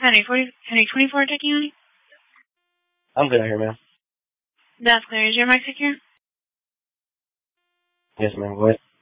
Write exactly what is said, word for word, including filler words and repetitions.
Henry, forty, Henry twenty-four checking on you. I'm good out here, ma'am. That's clear. Is your mic secure? Yes, ma'am. Go ahead.